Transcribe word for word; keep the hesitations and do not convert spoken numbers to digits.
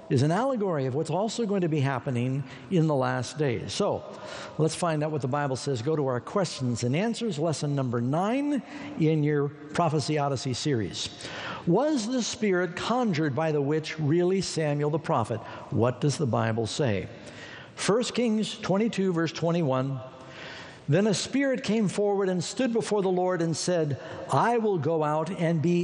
is an allegory of what's also going to be happening in the last days. So let's find out what the Bible says. Go to our questions and answers, lesson number nine in your Prophecy Odyssey series. Was the spirit conjured by the witch really Samuel the prophet? What does the Bible say? First Kings twenty-two, verse twenty-one. Then a spirit came forward and stood before the Lord and said, I will go out and be